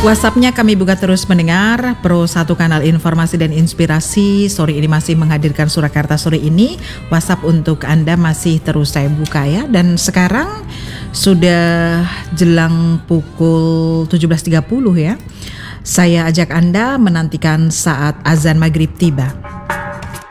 WhatsApp-nya kami buka terus mendengar, Pro 1 kanal informasi dan inspirasi. Sore ini masih menghadirkan Surakarta sore ini. WhatsApp untuk Anda masih terus saya buka ya. Dan sekarang sudah jelang pukul 17.30 ya. Saya ajak Anda menantikan saat azan maghrib tiba.